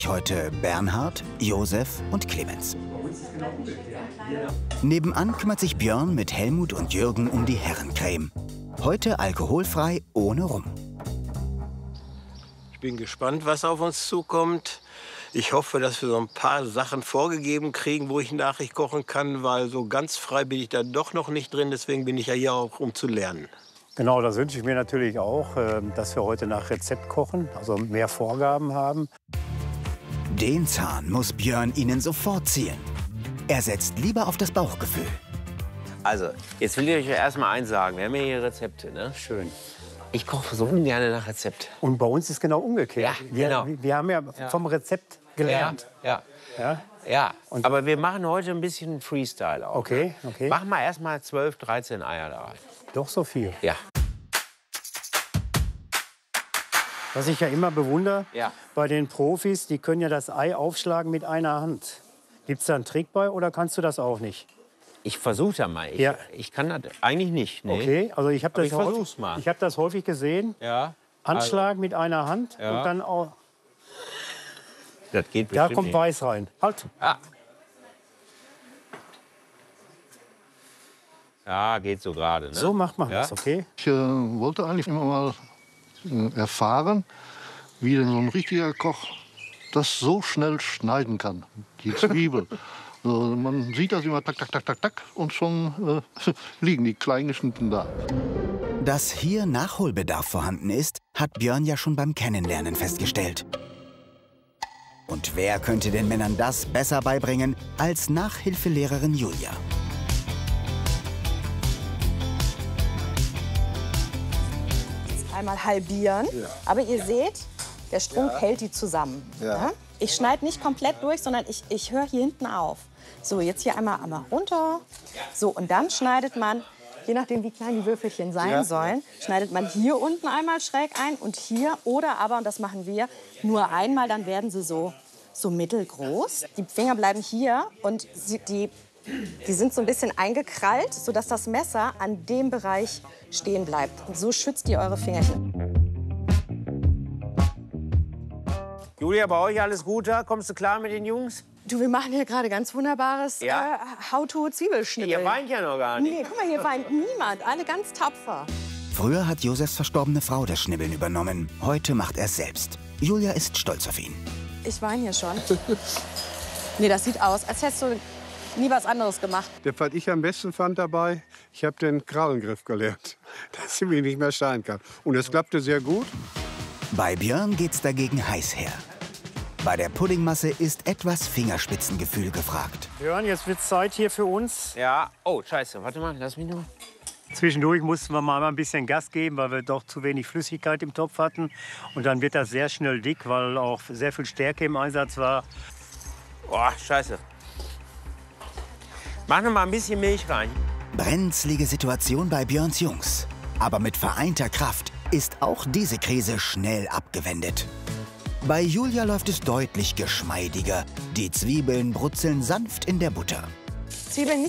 Heute Bernhard, Josef und Clemens. Nebenan kümmert sich Björn mit Helmut und Jürgen um die Herrencreme. Heute alkoholfrei, ohne Rum. Ich bin gespannt, was auf uns zukommt. Ich hoffe, dass wir so ein paar Sachen vorgegeben kriegen, wo ich Nachricht kochen kann, weil so ganz frei bin ich da doch noch nicht drin. Deswegen bin ich ja hier auch, um zu lernen. Genau, das wünsche ich mir natürlich auch, dass wir heute nach Rezept kochen, also mehr Vorgaben haben. Den Zahn muss Björn ihnen sofort ziehen. Er setzt lieber auf das Bauchgefühl. Also, jetzt will ich euch erst mal eins sagen. Wir haben ja hier Rezepte, ne? Schön. Ich koche so ungern nach Rezept. Und bei uns ist genau umgekehrt. Ja, genau. Wir haben ja vom Rezept gelernt. Ja. Und Aber wir machen heute ein bisschen Freestyle auch. Okay. Machen wir erst mal 12, 13 Eier da rein. Doch so viel. Ja. Was ich ja immer bewundere Ja. bei den Profis, die können ja das Ei aufschlagen mit einer Hand. Gibt es da einen Trick bei oder kannst du das auch nicht? Ich versuche da mal. Ich kann das eigentlich nicht. Nee. Okay, also ich habe das, versuch's mal. hab das häufig gesehen. Ja. Anschlagen mit einer Hand Ja. und dann auch. Das geht bestimmt Da kommt nicht. Weiß rein. Halt. Ah. Ja, geht so gerade. Ne? So macht man Ja. das, okay? Ich wollte eigentlich immer mal erfahren, wie denn so ein richtiger Koch das so schnell schneiden kann, die Zwiebel. Also man sieht das immer tak, tak, tak, tak, tak und schon liegen die klein geschnitten da. Dass hier Nachholbedarf vorhanden ist, hat Björn ja schon beim Kennenlernen festgestellt. Und wer könnte den Männern das besser beibringen als Nachhilfelehrerin Julia? Einmal halbieren, aber ihr seht, der Strunk hält die zusammen. Ja? Ich schneide nicht komplett durch, sondern ich höre hier hinten auf. So, jetzt hier einmal runter. So, und dann schneidet man, je nachdem wie klein die Würfelchen sein sollen, schneidet man hier unten einmal schräg ein und hier oder aber, und das machen wir, nur einmal, dann werden sie so mittelgroß. Die Finger bleiben hier und die sind so ein bisschen eingekrallt, sodass das Messer an dem Bereich stehen bleibt. Und so schützt ihr eure Fingerchen. Julia, bei euch alles gut da? Kommst du klar mit den Jungs? Du, wir machen hier gerade ganz wunderbares How-to-Zwiebelschnibbeln. Ihr weint ja noch gar nicht. Nee, guck mal, hier weint niemand. Alle ganz tapfer. Früher hat Josefs verstorbene Frau das Schnibbeln übernommen. Heute macht er es selbst. Julia ist stolz auf ihn. Ich weine hier schon. Nee, das sieht aus, als hättest du nie was anderes gemacht. Das, was ich am besten fand dabei, ich habe den Krallengriff gelernt, dass ich mich nicht mehr schneiden kann. Und es klappte sehr gut. Bei Björn geht's dagegen heiß her. Bei der Puddingmasse ist etwas Fingerspitzengefühl gefragt. Björn, jetzt wird Zeit hier für uns. Ja. Oh, scheiße. Warte mal, lass mich nur. Zwischendurch mussten wir mal ein bisschen Gas geben, weil wir doch zu wenig Flüssigkeit im Topf hatten. Und dann wird das sehr schnell dick, weil auch sehr viel Stärke im Einsatz war. Boah, scheiße. Mach noch mal ein bisschen Milch rein. Brenzlige Situation bei Björns Jungs. Aber mit vereinter Kraft ist auch diese Krise schnell abgewendet. Bei Julia läuft es deutlich geschmeidiger. Die Zwiebeln brutzeln sanft in der Butter. Zwiebeln